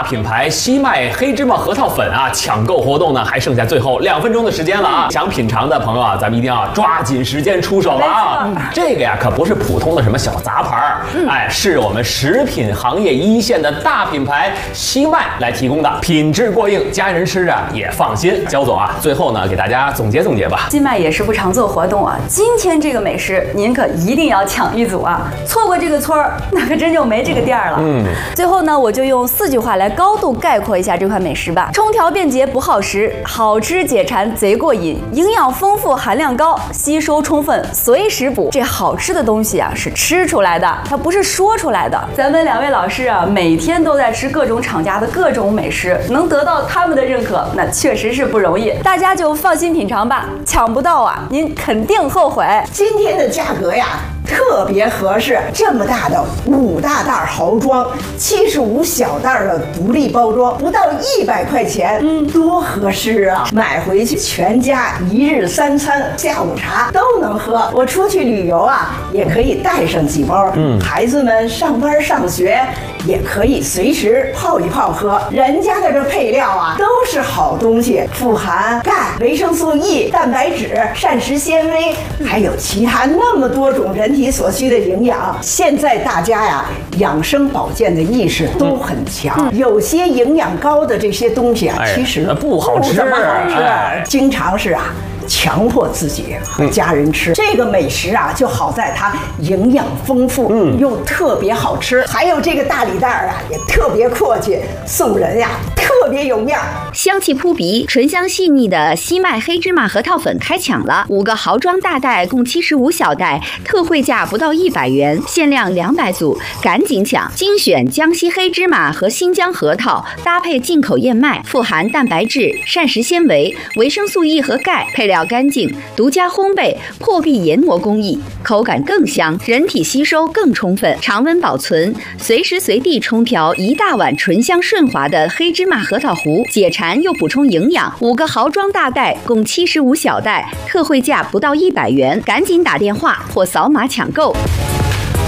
品牌西麦黑芝麻核桃粉啊，抢购活动呢还剩下最后2分钟的时间了啊！想品尝的朋友啊，咱们一定要抓紧时间出手了啊！这个呀可不是普通的什么小杂牌哎，是我们食品行业一线的大品牌西麦来提供的，品质过硬，家人吃着也放心。焦总啊，最后呢给大家总结总结吧。 西麦也是不常做活动啊，今天这个美食您可一定要抢一组啊！错过这个村儿，那可真就没这个店儿了。最后呢，我就用4句话来高度概括一下这款美食吧：冲调便捷不耗时，好吃解馋贼过瘾，营养丰富含量高，吸收充分随时补。这好吃的东西啊是吃出来的，它不是说出来的。咱们2位老师啊，每天都在吃各种厂家的各种美食，能得到他们的认可，那确实是不容易。大家就放心品尝吧，抢不到啊，您肯定后悔。 今天的价格呀特别合适，这么大的5大袋豪装，75小袋的独立包装，不到100块钱，多合适啊！买回去全家1日3餐、下午茶都能喝。我出去旅游啊，也可以带上几包。孩子们上班上学也可以随时泡一泡喝。人家的这配料啊，都是好东西，富含钙、维生素 E、蛋白质、膳食纤维，还有其他那么多种人体所需的营养。现在大家呀，养生保健的意识都很强，有些营养高的这些东西啊，其实不好吃， 怎么好吃，经常是啊。强迫自己和家人吃这个美食啊，就好在它营养丰富，又特别好吃。还有这个大礼袋啊，也特别阔气，送人呀特别有面儿。 香气扑鼻、醇香细腻的西麦黑芝麻核桃粉开抢了，5个豪装大袋共75小袋，特惠价不到100元，限量200组，赶紧抢！精选江西黑芝麻和新疆核桃，搭配进口燕麦，富含蛋白质、膳食纤维、维生素 E 和钙，配料干净，独家烘焙，破壁研磨工艺，口感更香，人体吸收更充分，常温保存，随时随地冲调1大碗醇香顺滑的黑芝麻核桃糊，解馋又补充营养。5个豪装大袋共75小袋，特惠价不到100元，赶紧打电话或扫码抢购。